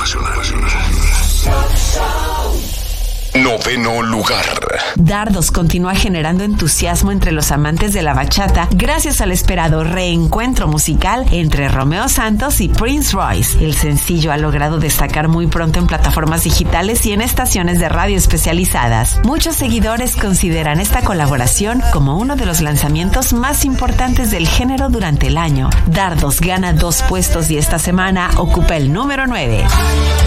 Noveno lugar. Dardos continúa generando entusiasmo entre los amantes de la bachata gracias al esperado reencuentro musical entre Romeo Santos y Prince Royce. El sencillo ha logrado destacar muy pronto en plataformas digitales y en estaciones de radio especializadas. Muchos seguidores consideran esta colaboración como uno de los lanzamientos más importantes del género durante el año. Dardos gana 2 puestos y esta semana ocupa el número 9.